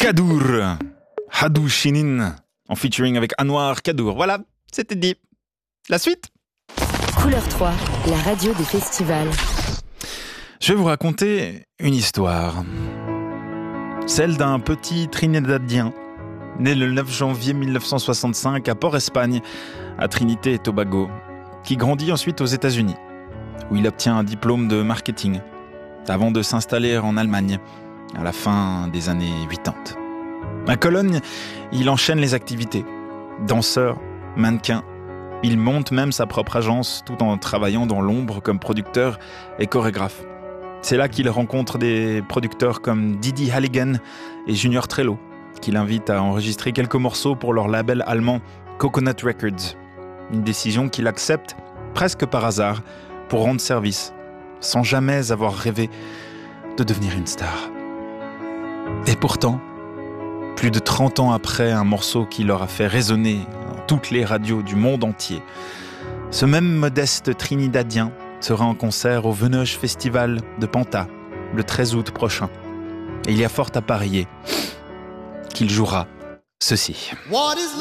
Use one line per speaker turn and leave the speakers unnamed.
Kadour, Hadou Chinin, en featuring avec Anwar Kadour. Voilà, c'était dit. La suite ?
Couleur 3, la radio des festivals.
Je vais vous raconter une histoire. Celle d'un petit Trinidadien, né le 9 janvier 1965 à Port-Espagne, à Trinité et Tobago, qui grandit ensuite aux États-Unis, où il obtient un diplôme de marketing, avant de s'installer en Allemagne, à la fin des années 80. À Cologne, il enchaîne les activités. Danseur, mannequin, il monte même sa propre agence tout en travaillant dans l'ombre comme producteur et chorégraphe. C'est là qu'il rencontre des producteurs comme Didi Halligan et Junior Trello, qui l'invitent à enregistrer quelques morceaux pour leur label allemand Coconut Records. Une décision qu'il accepte presque par hasard pour rendre service, sans jamais avoir rêvé de devenir une star. Et pourtant, plus de 30 ans après un morceau qui leur a fait résonner dans toutes les radios du monde entier, ce même modeste Trinidadien sera en concert au Venoge Festival de Panta le 13 août prochain. Et il y a fort à parier qu'il jouera ceci. What is